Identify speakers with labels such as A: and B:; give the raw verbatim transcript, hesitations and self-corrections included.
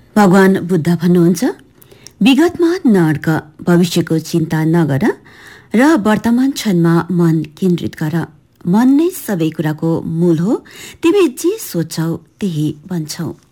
A: भगवान बुद्ध भन्नुहुन्छ, विगतमा नअड्क, भविष्यको चिन्ता नगर र वर्तमान क्षणमा मन केन्द्रित गर। मन नै सबै कुराको मूल हो। तिमी जे सोच्छौ त्यही बन्छौ।